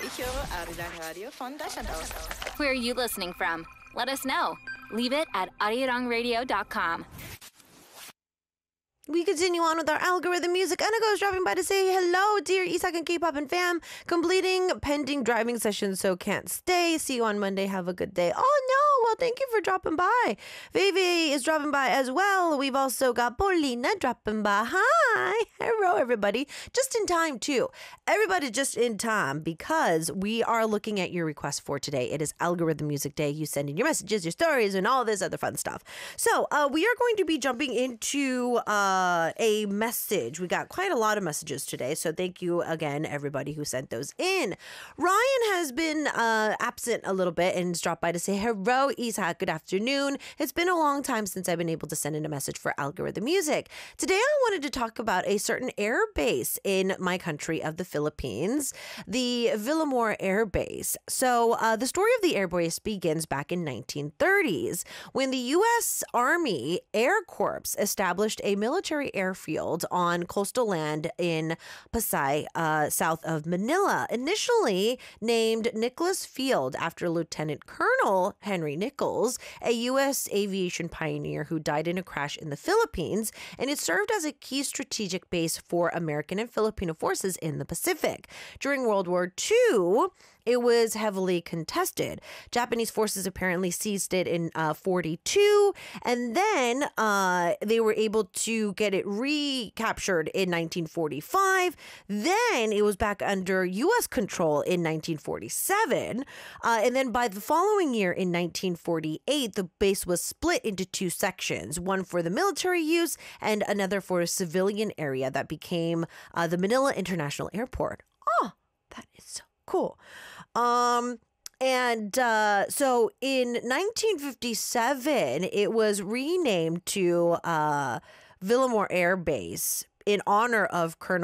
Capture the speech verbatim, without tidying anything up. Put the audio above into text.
Ich höre Aridan Radio von Deutschland aus. Where are you listening from? Let us know. Leave it at arirang dot com. We continue on with our algorithm music. Anna goes dropping by to say hello, dear Isak and K-pop and fam. Completing pending driving sessions, so can't stay. See you on Monday. Have a good day. Oh, no. Well, thank you for dropping by. Vivi is dropping by as well. We've also got Paulina dropping by. Hi. Hello, everybody. Just in time, too. Everybody just in time because we are looking at your request for today. It is Algorithm Music Day. You send in your messages, your stories, and all this other fun stuff. So uh, we are going to be jumping into... Uh, Uh, a message. We got quite a lot of messages today, so thank you again, everybody who sent those in. Ryan has been uh, absent a little bit and has dropped by to say, hello, Isak, good afternoon. It's been a long time since I've been able to send in a message for Algorithm Music. Today, I wanted to talk about a certain air base in my country of the Philippines, the Villamor Air Base. So uh, the story of the air base begins back in nineteen thirties when the U S Army Air Corps established a military airfield on coastal land in Pasay, uh, south of Manila, initially named Nicholas Field after Lieutenant Colonel Henry Nichols, a U S aviation pioneer who died in a crash in the Philippines, and it served as a key strategic base for American and Filipino forces in the Pacific. During World War Two, it was heavily contested. Japanese forces apparently seized it in uh, forty-two, and then uh, they were able to get it recaptured in nineteen forty-five. Then it was back under U S control in nineteen forty-seven. Uh, and then by the following year in nineteen forty-eight, the base was split into two sections, one for the military use and another for a civilian area that became uh, the Manila International Airport. Oh, that is so cool. Um, and uh, so in nineteen fifty-seven, it was renamed to uh, Villamor Air Base in honor of Colonel